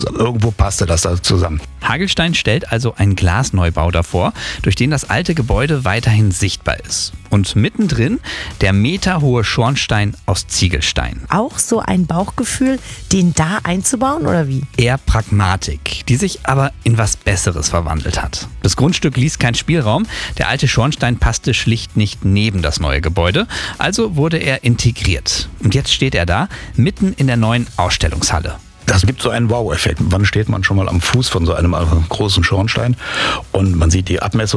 irgendwo passte das da zusammen. Hagelstein stellt also einen Glasneubau davor, durch den das alte Gebäude weiterhin sichtbar ist. Und mittendrin der meterhohe Schornstein aus Ziegelstein. Auch so ein Bauchgefühl, den da einzubauen oder wie? Eher Pragmatik, die sich aber in was Besseres verwandelt hat. Das Grundstück ließ keinen Spielraum, der alte Schornstein passte schlicht nicht neben das neue Gebäude, also wurde er integriert. Und jetzt steht er da, mitten in der neuen Ausstellungshalle. Das gibt so einen Wow-Effekt. Wann steht man schon mal am Fuß von so einem großen Schornstein und man sieht die Abmessung